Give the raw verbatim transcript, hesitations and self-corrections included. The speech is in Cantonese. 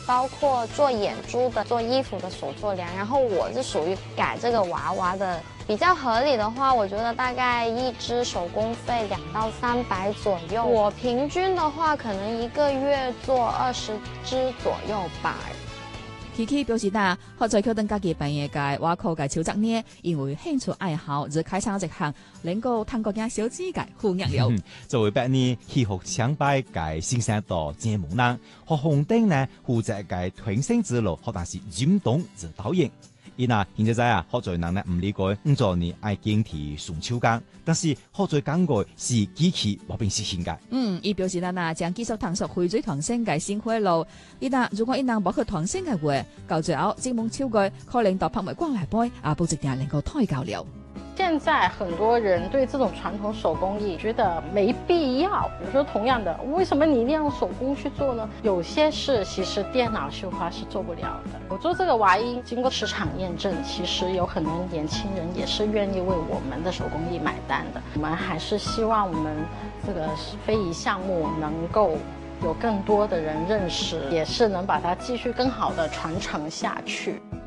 包括做眼珠的、做衣服的手作量。然后我是属于改这个娃娃的，比较合理的话，我觉得大概一支手工费两到三百左右。我平均的话，可能一个月做二十支左右吧。 Kiki 表示啦，學在佢等家己辦業嘅挖礦嘅潮質呢，因為興趣愛好而開創一項能夠通過嘅小資嘅副業了。 作為別呢，去學想擺嘅新生代節目呢，學紅燈呢負責嘅團星之路，或者是運動指導員。伊嗱現在仔啊，學在人呢唔理解，唔做呢愛堅持順手工，但是學在講嘅是機器或並是性格。 嗯，伊表示啦嗱，將繼續探索回追團星嘅新回路。伊嗱，如果伊能冇去團星嘅話，到最後節目超過可能到拍賣關嚟杯，啊，保值定能夠推高了。 現在很多人對這種傳統手工藝覺得沒必要，比如說同樣的，為什麼你一定要手工去做呢？有些事其實電腦繡花是做不了的。我做這個娃衣經過市場驗證，其實有很多年輕人也是願意為我們的手工藝買單的。我們還是希望我們這個非遺項目能夠有更多的人認識，也是能把它繼續更好的傳承下去。